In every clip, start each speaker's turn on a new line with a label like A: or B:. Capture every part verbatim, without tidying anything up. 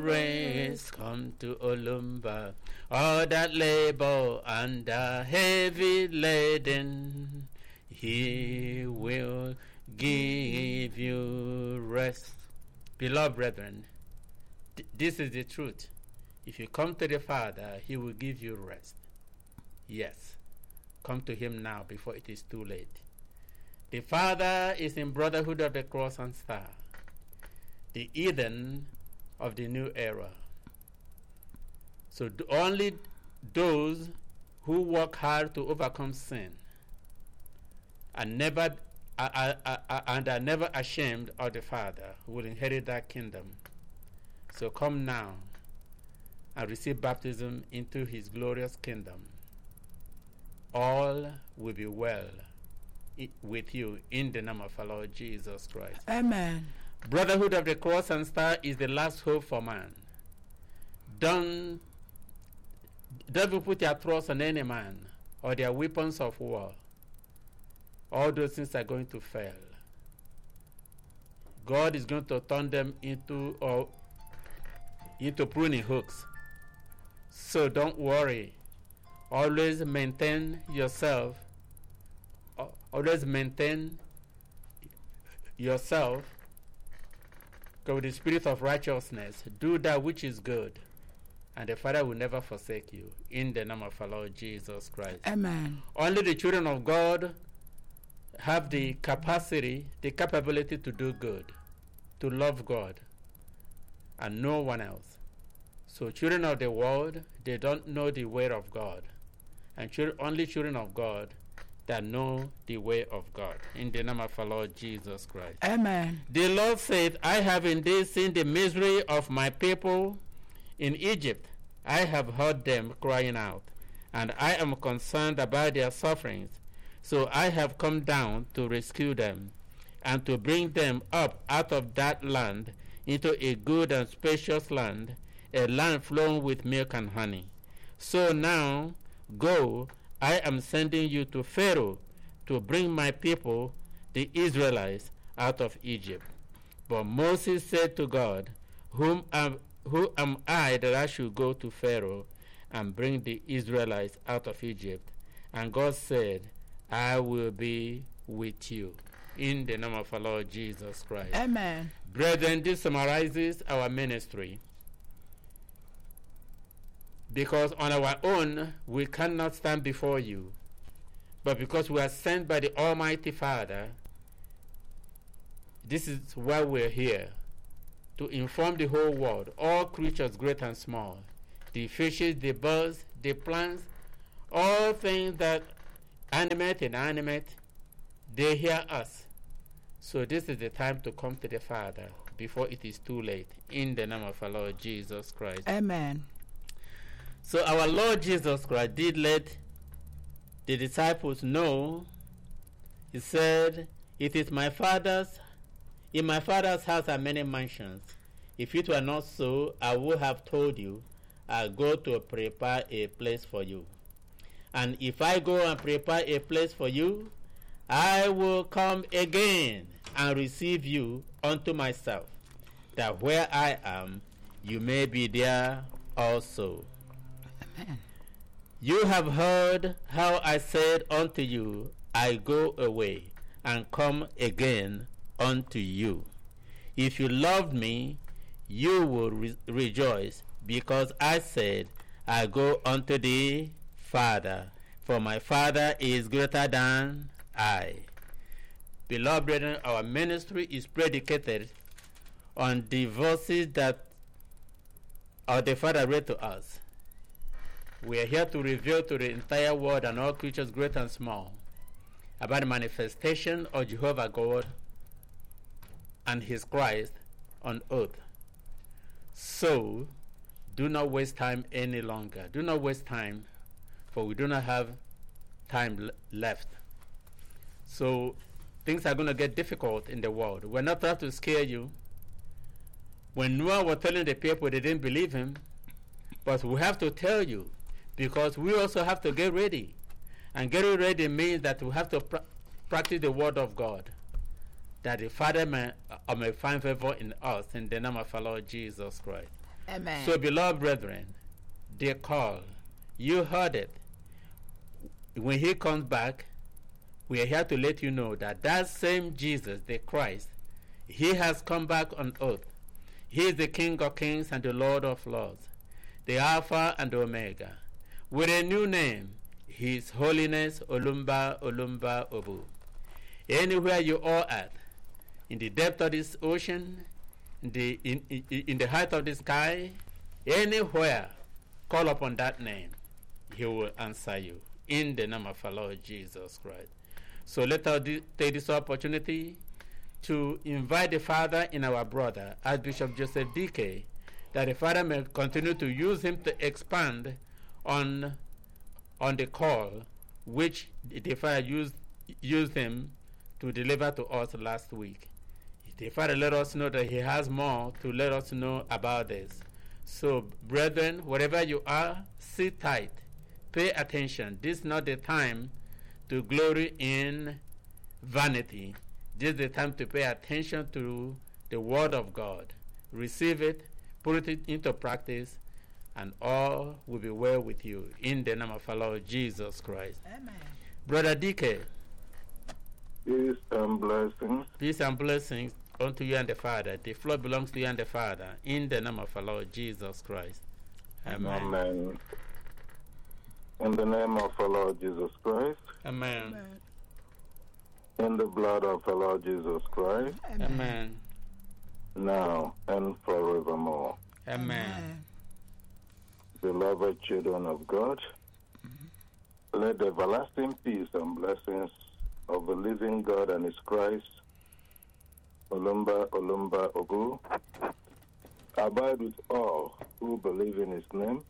A: Rains come to Olumba, all that labor and are heavy laden, He will give you rest. Beloved brethren, th- this is the truth. If you come to the Father, He will give you rest. Yes, come to Him now before it is too late. The Father is in brotherhood of the cross and star, the Eden of the new era. So do only those who work hard to overcome sin and never uh, uh, uh, and are never ashamed of the Father will inherit that kingdom. So come now and receive baptism into His glorious kingdom. All will be well I- with you in the name of our Lord Jesus Christ.
B: Amen.
A: Brotherhood of the cross and star is the last hope for man. Don't, don't put your trust on any man or their weapons of war. All those things are going to fail. God is going to turn them into or into pruning hooks. So don't worry. Always maintain yourself. Always maintain yourself with the spirit of righteousness. Do that which is good, and the Father will never forsake you. In the name of our Lord Jesus Christ.
B: Amen.
A: Only the children of God have the capacity, the capability to do good, to love God, and no one else. So children of the world, they don't know the way of God. And chil- only children of God that know the way of God. In the name of our Lord Jesus Christ.
B: Amen.
A: The Lord said, I have indeed seen the misery of my people in Egypt. I have heard them crying out, and I am concerned about their sufferings. So I have come down to rescue them and to bring them up out of that land into a good and spacious land, a land flowing with milk and honey. So now, go, I am sending you to Pharaoh to bring my people, the Israelites, out of Egypt. But Moses said to God, Whom am, who am I that I should go to Pharaoh and bring the Israelites out of Egypt? And God said, I will be with you. In the name of our Lord Jesus Christ.
B: Amen.
A: Brethren, this summarizes our ministry. Because on our own, we cannot stand before you. But because we are sent by the Almighty Father, this is why we're here. To inform the whole world, all creatures great and small, the fishes, the birds, the plants, all things that animate and inanimate, they hear us. So this is the time to come to the Father before it is too late. In the name of our Lord Jesus Christ.
B: Amen.
A: So our Lord Jesus Christ did let the disciples know. He said, it is my Father's, in my Father's house are many mansions. If it were not so, I would have told you, I go to prepare a place for you. And if I go and prepare a place for you, I will come again and receive you unto myself, that where I am, you may be there also.
B: Amen.
A: You have heard how I said unto you, I go away and come again unto you. If you loved me, you will re- rejoice, because I said, I go unto the Father, for my Father is greater than I. Beloved brethren, our ministry is predicated on the verses that our the Father read to us. We are here to reveal to the entire world and all creatures great and small about the manifestation of Jehovah God and His Christ on earth. So, do not waste time any longer. Do not waste time, for we do not have time l- left. So, things are going to get difficult in the world. We're not trying to scare you. When Noah was telling the people, they didn't believe him. But we have to tell you, because we also have to get ready. And getting ready means that we have to pra- practice the word of God, that the Father may, uh, may find favor in us, in the name of our Lord Jesus Christ.
B: Amen.
A: So, beloved brethren, the call, you heard it. When he comes back, we are here to let you know that that same Jesus, the Christ, he has come back on earth. He is the King of kings and the Lord of lords, the Alpha and the Omega. With a new name, His Holiness Olumba Olumba Obu. Anywhere you are at, in the depth of this ocean, in the, in, in, in the height of the sky, anywhere, call upon that name. He will answer you. In the name of our Lord Jesus Christ. So let us take this opportunity to invite the Father in our brother, Archbishop Joseph D K, that the Father may continue to use him to expand on, on the call which the Father used, used him to deliver to us last week. The Father let us know that he has more to let us know about this. So, brethren, wherever you are, sit tight. Pay attention. This is not the time to glory in vanity. This is the time to pay attention to the Word of God. Receive it, put it into practice, and all will be well with you. In the name of our Lord Jesus Christ.
B: Amen.
A: Brother D K.
C: Peace and blessings.
A: Peace and blessings unto you and the Father. The floor belongs to you and the Father. In the name of our Lord Jesus Christ. Amen.
C: Amen. In the name of our Lord Jesus Christ.
A: Amen.
B: Amen.
C: In the blood of our Lord Jesus Christ.
B: Amen.
A: Amen.
C: Now and forevermore.
A: Amen.
C: Beloved children of God, let the everlasting peace and blessings of the living God and His Christ, Olumba Olumba Ogu, abide with all who believe in His name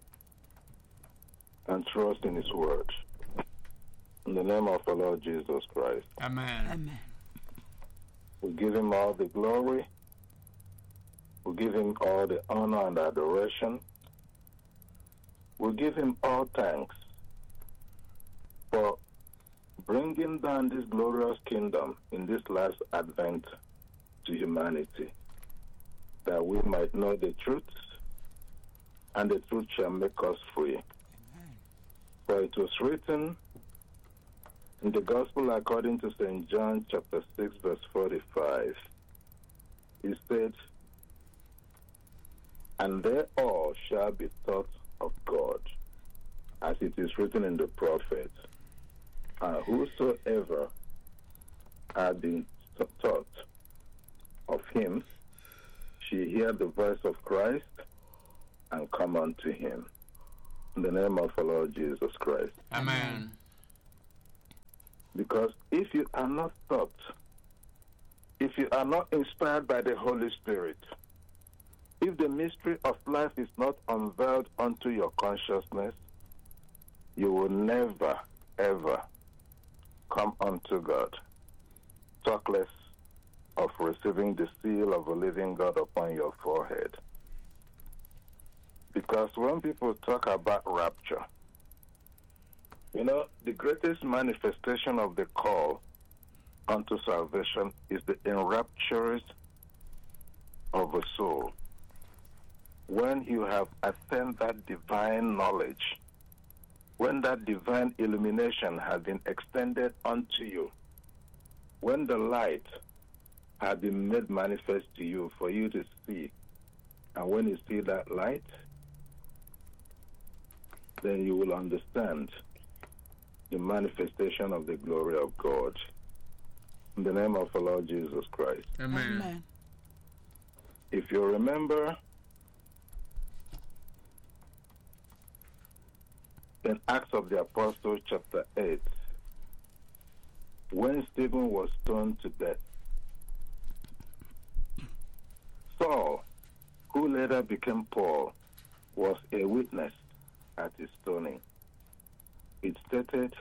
C: and trust in His word. In the name of our Lord Jesus Christ.
A: Amen.
B: Amen.
C: We give Him all the glory. We give Him all the honor and adoration. We give Him all thanks for bringing down this glorious kingdom in this last advent to humanity, that we might know the truth, and the truth shall make us free.
B: Amen.
C: For it was written in the Gospel according to Saint John chapter six, verse forty-five, he said, "And they all shall be taught of God, as it is written in the prophets, and whosoever had been taught of him shall hear the voice of Christ and come unto him." In the name of our Lord Jesus Christ.
A: Amen.
C: Because if you are not taught, if you are not inspired by the Holy Spirit, if the mystery of life is not unveiled unto your consciousness, you will never, ever come unto God. Talk less of receiving the seal of the living God upon your forehead. Because when people talk about rapture, you know, the greatest manifestation of the call unto salvation is the enrapture of a soul. When you have attained that divine knowledge, when that divine illumination has been extended unto you, when the light has been made manifest to you for you to see, and when you see that light, then you will understand the manifestation of the glory of God. In the name of our Lord Jesus Christ.
A: Amen.
B: Amen.
C: If you remember, in Acts of the Apostles chapter eight, when Stephen was stoned to death, Saul, who later became Paul, was a witness at his stoning. It stated,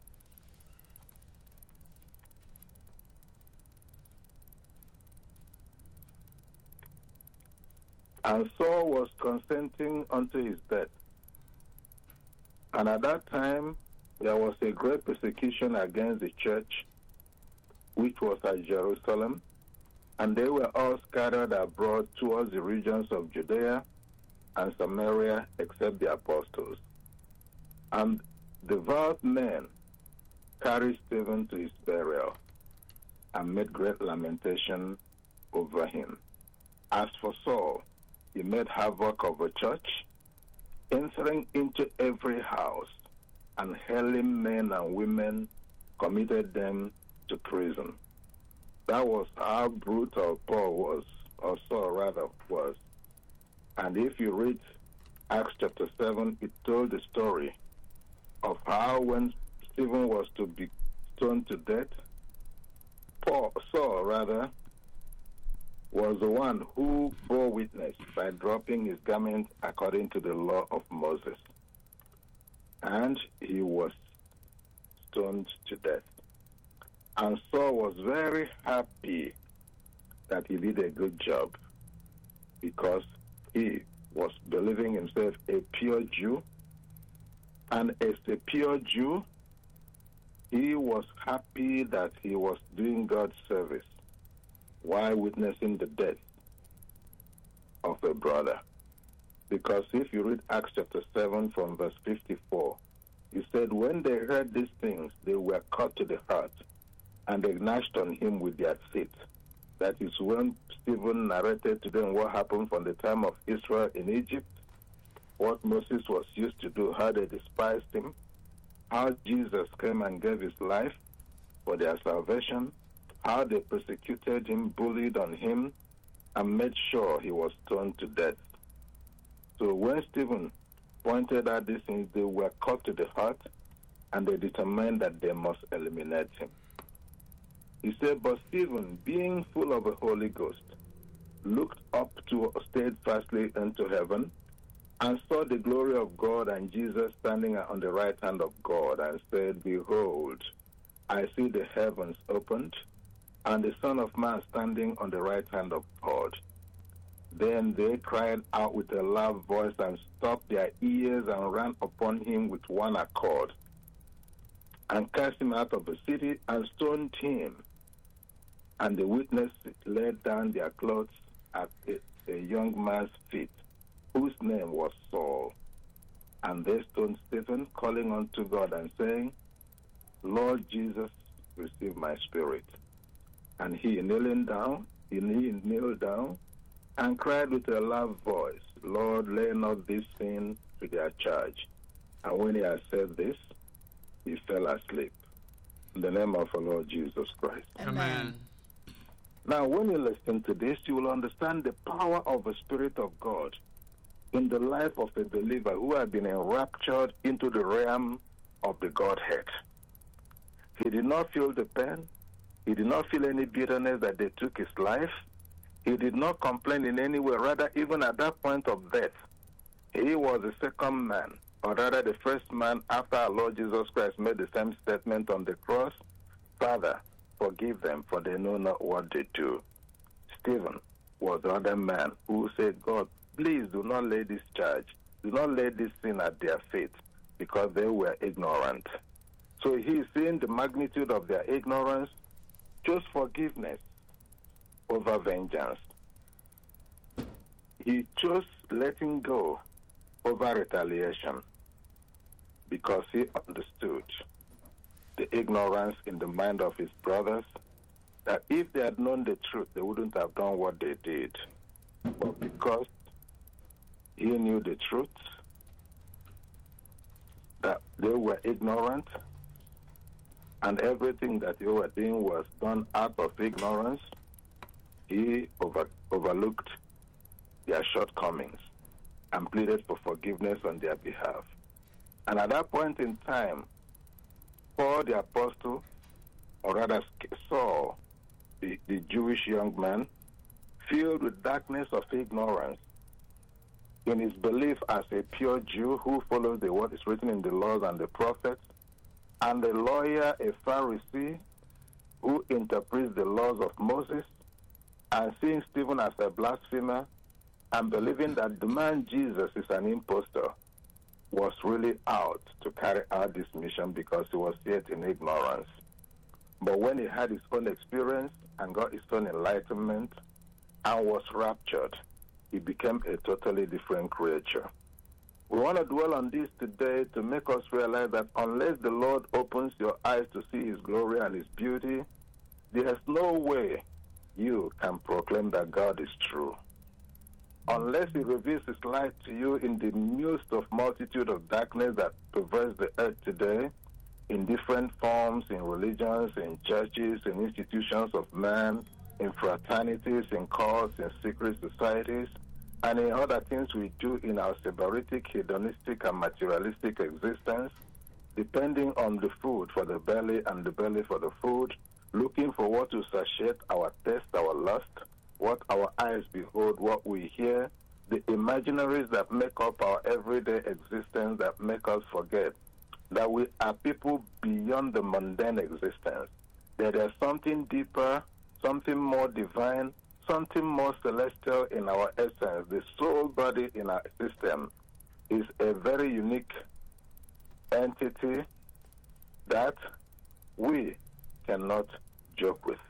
C: "And Saul was consenting unto his death. And at that time, there was a great persecution against the church, which was at Jerusalem, and they were all scattered abroad towards the regions of Judea and Samaria except the apostles. And devout men carried Stephen to his burial and made great lamentation over him. As for Saul, he made havoc of the church, entering into every house and hailing men and women, committed them to prison. That was how brutal Paul was, or Saul rather was. And if you read Acts chapter seven, it told the story of how when Stephen was to be stoned to death, Paul, Saul rather, was the one who bore witness by dropping his garment according to the law of Moses. And he was stoned to death. And Saul was very happy that he did a good job because he was believing himself a pure Jew. And as a pure Jew, he was happy that he was doing God's service while witnessing the death of a brother. Because if you read Acts chapter seven from verse fifty-four, he said, when they heard these things, they were cut to the heart, and they gnashed on him with their teeth. That is when Stephen narrated to them what happened from the time of Israel in Egypt, what Moses was used to do, how they despised him, how Jesus came and gave his life for their salvation, how they persecuted him, bullied on him, and made sure he was stoned to death. So when Stephen pointed out these things, they were cut to the heart, and they determined that they must eliminate him. He said, but Stephen, being full of the Holy Ghost, looked up to steadfastly into heaven, and saw the glory of God and Jesus standing on the right hand of God, and said, behold, I see the heavens opened, and the Son of Man standing on the right hand of God. Then they cried out with a loud voice and stopped their ears and ran upon him with one accord, and cast him out of the city and stoned him. And the witnesses laid down their clothes at a, a young man's feet, whose name was Saul. And they stoned Stephen, calling unto God and saying, Lord Jesus, receive my spirit. And he kneeling down, he kneeled down, and cried with a loud voice, Lord, lay not this sin to their charge. And when he had said this, he fell asleep. In the name of our Lord Jesus Christ.
B: Amen.
C: Now, when you listen to this, you will understand the power of the Spirit of God in the life of a believer who had been enraptured into the realm of the Godhead. He did not feel the pain. He did not feel any bitterness that they took his life. He did not complain in any way. Rather, even at that point of death, he was the second man, or rather the first man after our Lord Jesus Christ made the same statement on the cross, Father, forgive them, for they know not what they do. Stephen was the other man who said, God, please do not lay this charge. Do not lay this sin at their feet, because they were ignorant. So he is seeing the magnitude of their ignorance, chose forgiveness over vengeance. He chose letting go over retaliation because he understood the ignorance in the mind of his brothers, that if they had known the truth, they wouldn't have done what they did. But because he knew the truth, that they were ignorant, and everything that they were doing was done out of ignorance, he over, overlooked their shortcomings and pleaded for forgiveness on their behalf. And at that point in time, Paul the apostle, or rather Saul, the, the Jewish young man, filled with darkness of ignorance, in his belief as a pure Jew who follows the what is written in the laws and the prophets, and a lawyer, a Pharisee, who interprets the laws of Moses, and seeing Stephen as a blasphemer, and believing that the man Jesus is an impostor, was really out to carry out this mission because he was yet in ignorance. But when he had his own experience and got his own enlightenment and was raptured, he became a totally different creature. We want to dwell on this today to make us realize that unless the Lord opens your eyes to see his glory and his beauty, there's no way you can proclaim that God is true. Unless he reveals his light to you in the midst of multitude of darkness that pervades the earth today, in different forms, in religions, in churches, in institutions of man, in fraternities, in cults, in secret societies, and in other things we do in our sybaritic, hedonistic, and materialistic existence, depending on the food for the belly and the belly for the food, looking for what to satiate our taste, our lust, what our eyes behold, what we hear, the imaginaries that make up our everyday existence that make us forget that we are people beyond the mundane existence, that there's something deeper, something more divine, something more celestial in our essence. The soul body in our system is a very unique entity that we cannot joke with.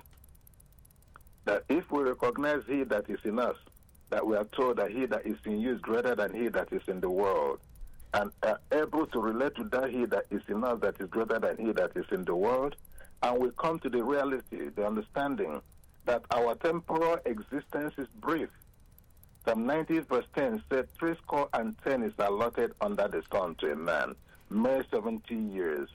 C: That if we recognize he that is in us, that we are told that he that is in you is greater than he that is in the world, and are able to relate to that he that is in us that is greater than he that is in the world, and we come to the reality, the understanding that our temporal existence is brief. Psalm ninety verse ten said, three score and ten is allotted under the sun to a man, mere seventy years.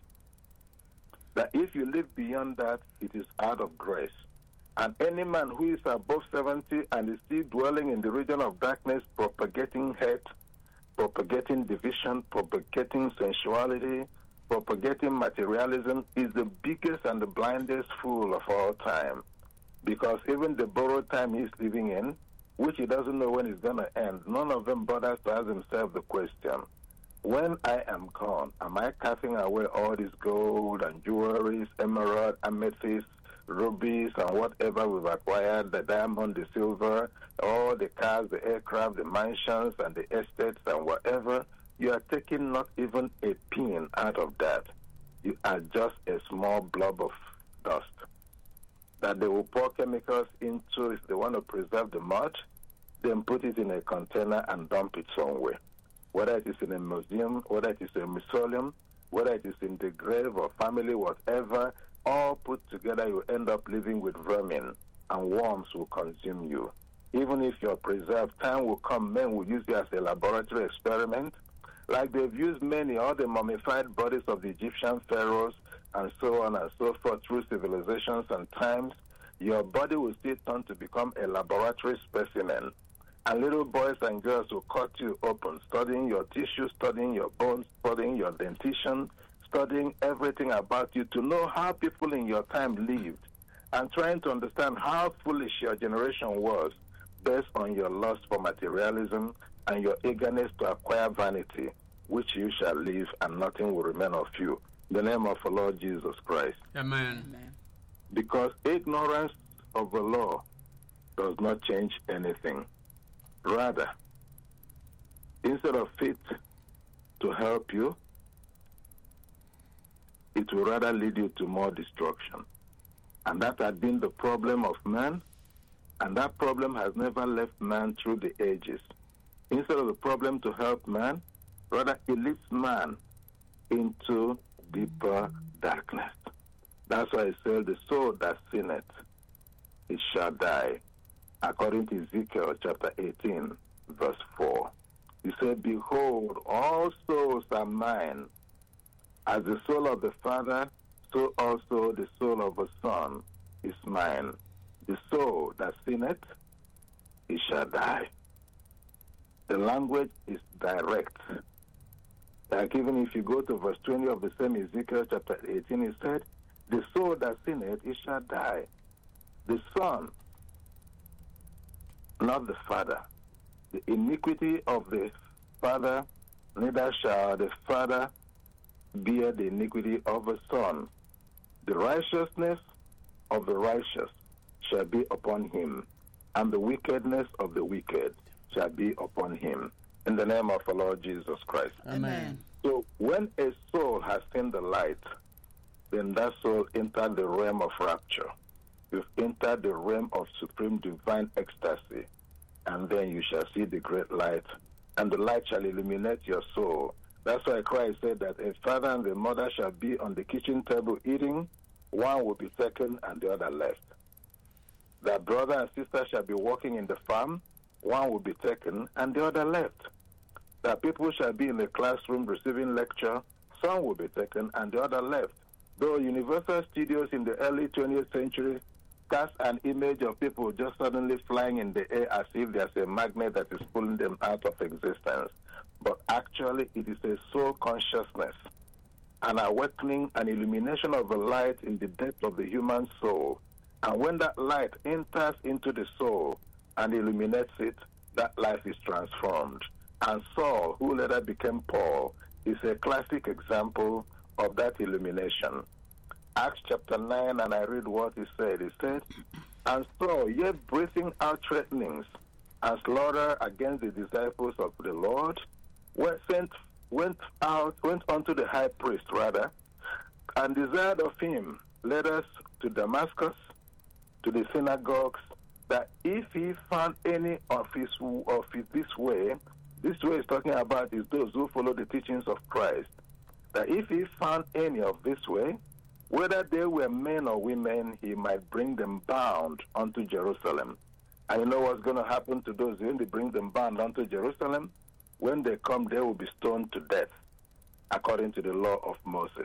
C: That if you live beyond that, it is out of grace. And any man who is above seventy and is still dwelling in the region of darkness, propagating hate, propagating division, propagating sensuality, propagating materialism, is the biggest and the blindest fool of all time. Because even the borrowed time he's living in, which he doesn't know when it's going to end, none of them bothers to ask himself the question, when I am gone, am I casting away all this gold and jewelry, emerald, amethyst, rubies, and whatever we've acquired, the diamond, the silver, all the cars, the aircraft, the mansions, and the estates, and whatever? You are taking not even a pin out of that. You are just a small blob of dust that they will pour chemicals into if they want to preserve the mud, then put it in a container and dump it somewhere. Whether it is in a museum, whether it is a mausoleum, whether it is in the grave or family, whatever, all put together, you end up living with vermin, and worms will consume you. Even if you're preserved, time will come, men will use you as a laboratory experiment, like they've used many, all the mummified bodies of the Egyptian pharaohs, and so on and so forth through civilizations and times. Your body will still turn to become a laboratory specimen. And little boys and girls will cut you open, studying your tissue, studying your bones, studying your dentition, studying everything about you to know how people in your time lived, and trying to understand how foolish your generation was based on your lust for materialism and your eagerness to acquire vanity, which you shall leave, and nothing will remain of you. In the name of the Lord Jesus Christ.
B: Amen.
D: Amen.
C: Because ignorance of the law does not change anything. Rather, instead of it to help you, it will rather lead you to more destruction. And that had been the problem of man, and that problem has never left man through the ages. Instead of the problem to help man, rather it leads man into deeper darkness. That's why it says, the soul that sinneth, it shall die. According to Ezekiel chapter eighteen, verse four. He said, behold, all souls are mine. As the soul of the Father, so also the soul of the Son is mine. The soul that sinneth, it shall die. The language is direct. Like even if you go to verse twenty of the same Ezekiel chapter eighteen, it said, the soul that sinneth, it shall die. The Son, not the Father. The iniquity of the Father, neither shall the Father bear the iniquity of the Son. The righteousness of the righteous shall be upon him, and the wickedness of the wicked shall be upon him. In the name of the Lord Jesus Christ.
B: Amen.
C: So when a soul has seen the light, then that soul entered the realm of rapture. You've entered the realm of supreme divine ecstasy. and then you shall see the great light, and the light shall illuminate your soul. That's why Christ said that a father and a mother shall be on the kitchen table eating, one will be taken and the other left. That brother and sister shall be working in the farm, one will be taken and the other left. That people shall be in the classroom receiving lecture, some will be taken and the other left. Though Universal Studios in the early twentieth century cast an image of people just suddenly flying in the air as if there's a magnet that is pulling them out of existence. But actually, it is a soul consciousness, an awakening, an illumination of the light in the depth of the human soul. And when that light enters into the soul and illuminates it, that life is transformed. And Saul, who later became Paul, is a classic example of that illumination. Acts chapter nine, and I read what he said. He said, "And Saul, yet breathing out threatenings and slaughter against the disciples of the Lord, went, sent, went out, went unto the high priest, rather, and desired of him letters to Damascus, to the synagogues, that if he found any of his of his, this way," this way is talking about is those who follow the teachings of Christ, "that if he found any of this way, whether they were men or women, he might bring them bound unto Jerusalem." And you know what's going to happen to those when they bring them bound unto Jerusalem? When they come, they will be stoned to death, according to the law of Moses.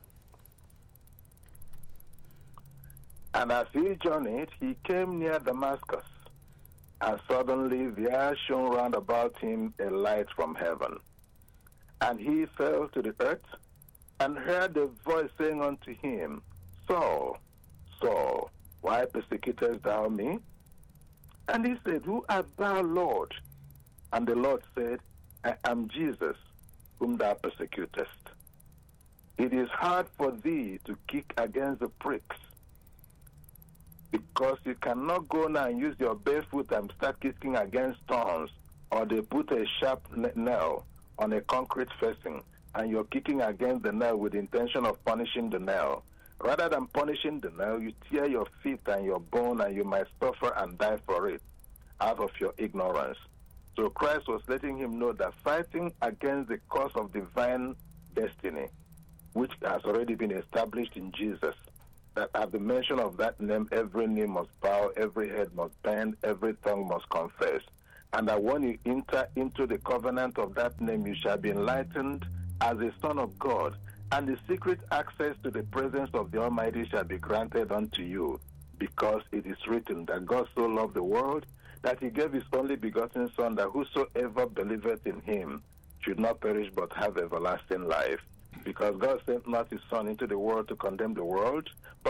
C: And as he journeyed, he came near Damascus, and suddenly there shone round about him a light from heaven. And he fell to the earth, and heard a voice saying unto him, "Saul, Saul, why persecutest thou me?" And he said, "Who art thou, Lord?" And the Lord said, "I am Jesus, whom thou persecutest. It is hard for thee to kick against the pricks, because you cannot go now and use your bare foot and start kicking against stones, or they put a sharp nail on a concrete facing, and you're kicking against the nail with the intention of punishing the nail. Rather than punishing the nail, you tear your feet and your bone, and you might suffer and die for it out of your ignorance." So Christ was letting him know that fighting against the cause of divine destiny, which has already been established in Jesus, that at the mention of that name, every knee must bow, every head must bend, every tongue must confess. And that when you enter into the covenant of that name, you shall be enlightened as a son of God, and the secret access to the presence of the Almighty shall be granted unto you, because it is written that God so loved the world that he gave his only begotten Son, that whosoever believeth in him should not perish but have everlasting life. Because God sent not his Son into the world to condemn the world, but